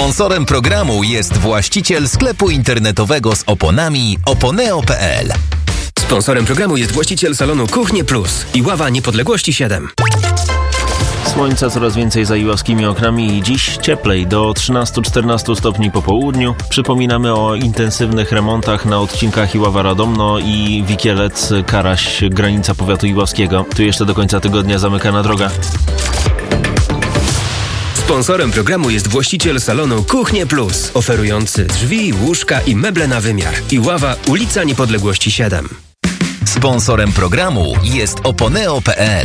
Sponsorem programu jest właściciel sklepu internetowego z oponami oponeo.pl. Sponsorem programu jest właściciel salonu Kuchnie Plus i Ława Niepodległości 7. Słońca coraz więcej za iławskimi oknami i dziś cieplej, do 13-14 stopni po południu. Przypominamy o intensywnych remontach na odcinkach Iława-Radomno i Wikielec-Karaś, granica powiatu iławskiego. Tu jeszcze do końca tygodnia zamykana droga. Sponsorem programu jest właściciel salonu Kuchnie Plus, oferujący drzwi, łóżka i meble na wymiar. Iława, ulica Niepodległości 7. Sponsorem programu jest oponeo.pl.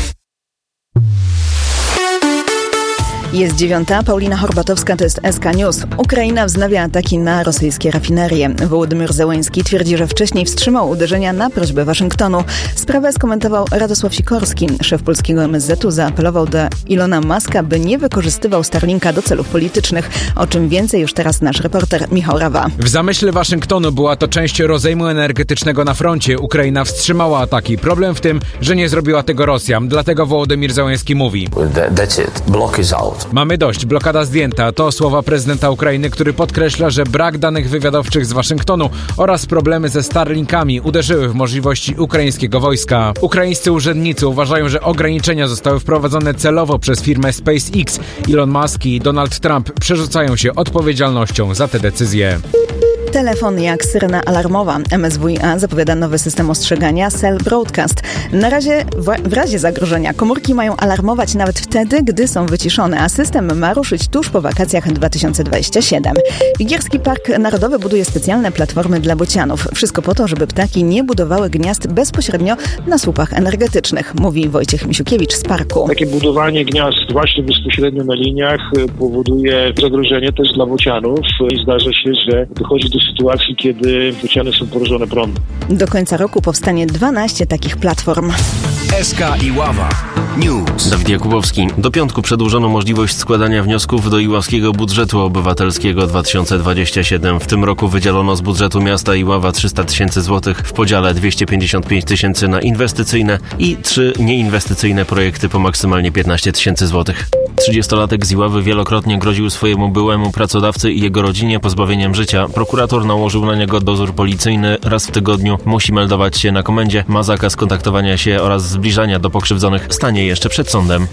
Jest 9. Paulina Horbatowska, to jest SK News. Ukraina wznawia ataki na rosyjskie rafinerie. Wołodymyr Zełenski twierdzi, że wcześniej wstrzymał uderzenia na prośbę Waszyngtonu. Sprawę skomentował Radosław Sikorski. Szef polskiego MSZ-u zaapelował do Ilona Muska, by nie wykorzystywał Starlinka do celów politycznych. O czym więcej już teraz nasz reporter Michał Rawa. W zamyśle Waszyngtonu była to część rozejmu energetycznego na froncie. Ukraina wstrzymała ataki. Problem w tym, że nie zrobiła tego Rosja. Dlatego Wołodymyr Zełenski mówi: That's it. Block is out. Mamy dość, blokada zdjęta. To słowa prezydenta Ukrainy, który podkreśla, że brak danych wywiadowczych z Waszyngtonu oraz problemy ze Starlinkami uderzyły w możliwości ukraińskiego wojska. Ukraińscy urzędnicy uważają, że ograniczenia zostały wprowadzone celowo przez firmę SpaceX. Elon Musk i Donald Trump przerzucają się odpowiedzialnością za te decyzje. Telefon jak syrena alarmowa. MSWiA zapowiada nowy system ostrzegania Cell Broadcast. Na razie w razie zagrożenia komórki mają alarmować nawet wtedy, gdy są wyciszone, a system ma ruszyć tuż po wakacjach 2027. Wigierski Park Narodowy buduje specjalne platformy dla bocianów. Wszystko po to, żeby ptaki nie budowały gniazd bezpośrednio na słupach energetycznych, mówi Wojciech Misiukiewicz z parku. Takie budowanie gniazd właśnie bezpośrednio na liniach powoduje zagrożenie też dla bocianów i zdarza się, że dochodzi do sytuacji, kiedy bociany są porażone prądem. Do końca roku powstanie 12 takich platform. SK Iława News. Dawid Jakubowski. Do piątku przedłużono możliwość składania wniosków do Iławskiego Budżetu Obywatelskiego 2027. W tym roku wydzielono z budżetu miasta Iława 300 tysięcy złotych w podziale 255 tysięcy na inwestycyjne i 3 nieinwestycyjne projekty po maksymalnie 15 tysięcy złotych. 30-latek z Iławy wielokrotnie groził swojemu byłemu pracodawcy i jego rodzinie pozbawieniem życia. Prokurator nałożył na niego dozór policyjny. Raz w tygodniu musi meldować się na komendzie. Ma zakaz kontaktowania się oraz zbliżania do pokrzywdzonych. Stanie jeszcze przed sądem.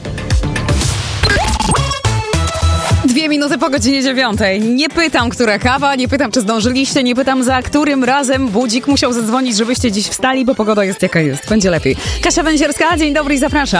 2 minuty po godzinie 9. Nie pytam, która kawa, nie pytam, czy zdążyliście, nie pytam, za którym razem budzik musiał zadzwonić, żebyście dziś wstali, bo pogoda jest jaka jest. Będzie lepiej. Kasia Węzierska, dzień dobry i zapraszam.